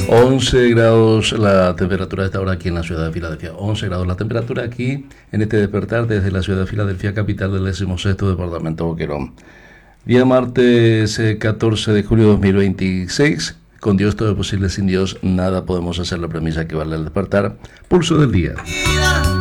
11 grados la temperatura de esta hora aquí en la ciudad de Filadelfia. 11 grados la temperatura aquí en este despertar desde la ciudad de Filadelfia, capital del 16º departamento Boquerón. Día martes 14 de julio de 2026. Con Dios todo es posible, sin Dios nada podemos hacer, la premisa que vale al despertar. Pulso del día.